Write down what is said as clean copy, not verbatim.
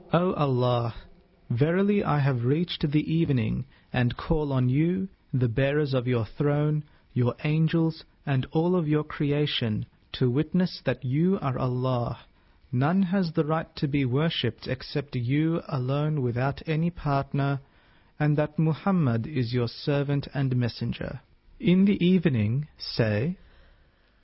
O Allah, verily I have reached the evening and call on you, the bearers of your throne, your angels, and all of your creation, to witness that you are Allah. None has the right to be worshipped except you alone without any partner, and that Muhammad is your servant and messenger. In the evening, say,